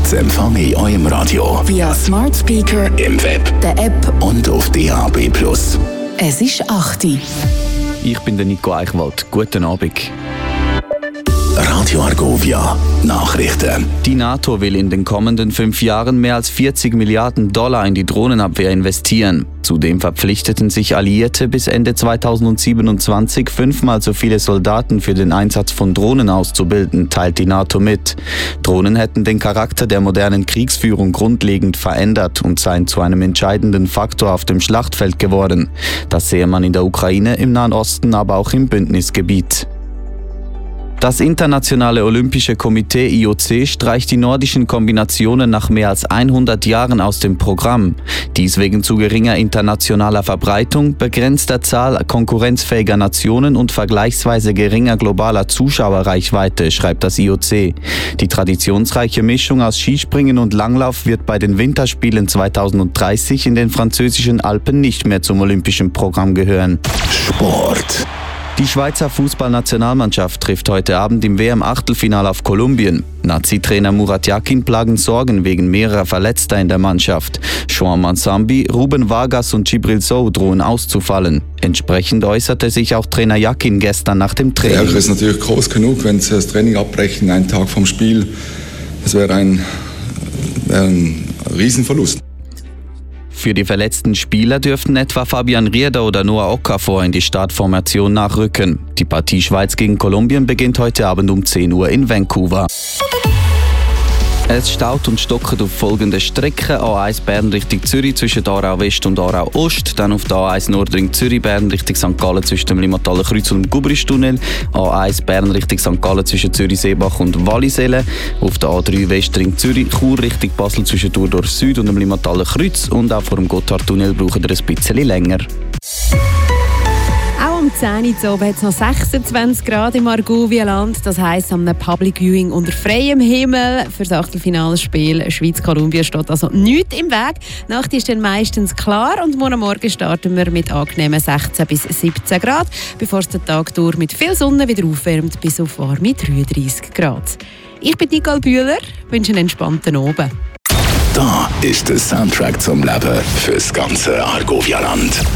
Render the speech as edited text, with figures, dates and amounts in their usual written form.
zu empfangen in eurem Radio. Via Smart Speaker, Im Web der App und auf DAB+. Es ist 8 Uhr. Ich bin der Nico Eichwald. Guten Abend. Radio Argovia Nachrichten. Die NATO will in den kommenden 5 Jahren mehr als $40 Milliarden in die Drohnenabwehr investieren. Zudem verpflichteten sich Alliierte bis Ende 2027 5-mal so viele Soldaten für den Einsatz von Drohnen auszubilden, teilt die NATO mit. Drohnen hätten den Charakter der modernen Kriegsführung grundlegend verändert und seien zu einem entscheidenden Faktor auf dem Schlachtfeld geworden. Das sehe man in der Ukraine, im Nahen Osten, aber auch im Bündnisgebiet. Das Internationale Olympische Komitee IOC streicht die nordischen Kombinationen nach mehr als 100 Jahren aus dem Programm. Dies wegen zu geringer internationaler Verbreitung, begrenzter Zahl konkurrenzfähiger Nationen und vergleichsweise geringer globaler Zuschauerreichweite, schreibt das IOC. Die traditionsreiche Mischung aus Skispringen und Langlauf wird bei den Winterspielen 2030 in den französischen Alpen nicht mehr zum olympischen Programm gehören. Sport. Die Schweizer Fußballnationalmannschaft trifft heute Abend im WM-Achtelfinale auf Kolumbien. Nazi-Trainer Murat Yakin plagen Sorgen wegen mehrerer Verletzter in der Mannschaft. Juan Mansambi, Ruben Vargas und Djibril Sow drohen auszufallen. Entsprechend äußerte sich auch Trainer Yakin gestern nach dem Training. Der Ärger ist natürlich groß genug, wenn sie das Training abbrechen, einen Tag vom Spiel. Das wäre ein Riesenverlust. Für die verletzten Spieler dürften etwa Fabian Rieder oder Noah Okafor in die Startformation nachrücken. Die Partie Schweiz gegen Kolumbien beginnt heute Abend um 10 Uhr in Vancouver. Es staut und stockt auf folgende Strecken: A1 Bern Richtung Zürich zwischen Aarau West und Aarau Ost, dann auf der A1 Nordring Zürich Bern Richtung St. Gallen zwischen dem Limmathaler Kreuz und dem Gubristunnel, A1 Bern Richtung St. Gallen zwischen Zürich Seebach und Wallisellen, auf der A3 Westring Zürich Chur Richtung Basel zwischen Thurdorf Süd und dem Limmathaler Kreuz, und auch vor dem Gotthardtunnel braucht ihr ein bisschen länger. Auch um 10 Uhr oben hat es noch 26 Grad im Argovia-Land. Das heisst, am Public Viewing unter freiem Himmel für das Achtelfinalspiel Schweiz-Kolumbien steht also nichts im Weg. Die Nacht ist dann meistens klar und morgen Morgen starten wir mit angenehmen 16 bis 17 Grad, bevor es den Tag durch mit viel Sonne wieder aufwärmt bis auf warme 33 Grad. Ich bin Nicole Bühler, wünsche einen entspannten Abend. Da ist der Soundtrack zum Leben fürs ganze Argovia-Land.